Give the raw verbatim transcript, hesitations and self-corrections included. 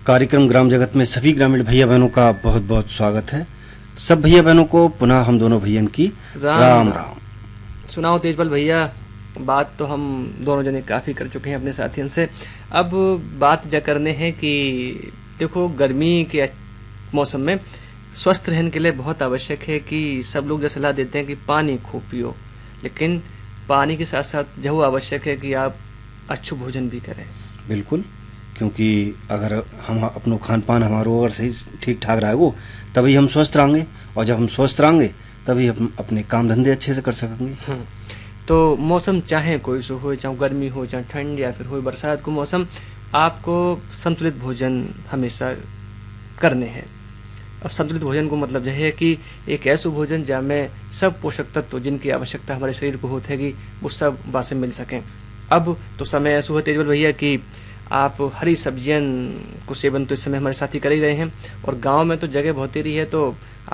कार्यक्रम ग्राम जगत में सभी ग्रामीण भैया बहनों का बहुत बहुत स्वागत है। सब भैया बहनों को पुनः हम दोनों भैयन की राम राम, राम। सुनाओ तेजपाल भैया, बात तो हम दोनों जने काफ़ी कर चुके हैं अपने साथियों से। अब बात जा करने हैं कि देखो, गर्मी के मौसम में स्वस्थ रहने के लिए बहुत आवश्यक है कि सब लोग जो सलाह देते हैं कि पानी खूब पियो, लेकिन पानी के साथ साथ जो आवश्यक है कि आप अच्छु भोजन भी करें। बिल्कुल, क्योंकि अगर हम अपनो खान पान हमारो अगर सही ठीक ठाक रहेगो तभी हम स्वस्थ रहेंगे, और जब हम स्वस्थ रहेंगे तभी हम अपने काम धंधे अच्छे से कर सकेंगे। तो मौसम चाहे कोई सो हो, चाहे गर्मी हो, चाहे ठंड या फिर हो बरसात को मौसम, आपको संतुलित भोजन हमेशा करने हैं। अब संतुलित भोजन को मतलब यह है कि एक ऐसा भोजन जिसमें सब पोषक तत्व जिनकी आवश्यकता हमारे शरीर को होती है कि वो सब बातें मिल सकें। अब तो समय ऐसा हुआ तेजपाल भैया कि आप हरी सब्जियां को सेवन तो इस समय हमारे साथी कर ही रहे हैं, और गांव में तो जगह बहुत ही रही है, तो